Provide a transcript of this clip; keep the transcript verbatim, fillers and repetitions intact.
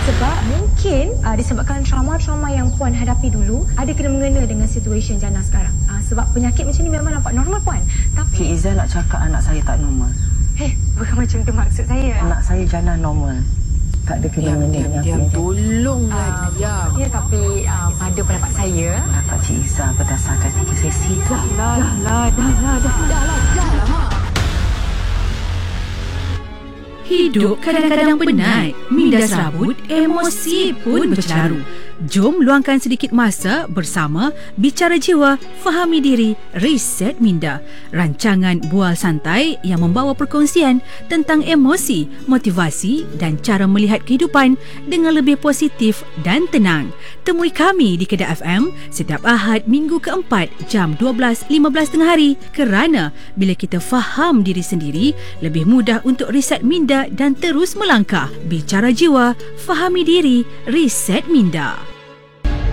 Sebab mungkin uh, disebabkan trauma-trauma yang Puan hadapi dulu ada kena mengena dengan situasi Jana sekarang. Uh, sebab penyakit macam ni memang nampak normal Puan. Tapi Cik Izzah nak cakap anak saya tak normal. Eh, bukan macam tu maksud saya. Anak saya Jana normal. Tak ada kena mengena dengan Diam, penyakit. tolonglah Uh, diam. ya, tapi uh, pada pendapat saya, Kata Cik Izzah berdasarkan tiga sesi. dah lah, dah lah, dah lah, dah lah, dah lah, mak. Hidup kadang-kadang penat, minda serabut, emosi pun bercelaru. Jom luangkan sedikit masa bersama Bicara Jiwa, Fahami Diri, Reset Minda. Rancangan bual santai yang membawa perkongsian tentang emosi, motivasi dan cara melihat kehidupan dengan lebih positif dan tenang. Temui kami di Kedah F M setiap Ahad minggu keempat jam dua belas lima belas tengah hari, kerana bila kita faham diri sendiri, lebih mudah untuk reset minda dan terus melangkah. Bicara Jiwa, Fahami Diri, Reset Minda.